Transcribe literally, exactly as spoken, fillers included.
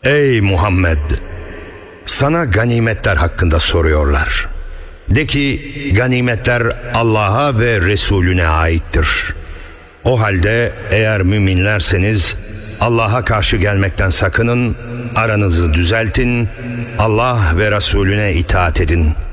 Ey Muhammed! Sana ganimetler hakkında soruyorlar. De ki, ganimetler Allah'a ve Resulüne aittir. O halde eğer müminlerseniz Allah'a karşı gelmekten sakının, aranızı düzeltin, Allah ve Resulüne itaat edin.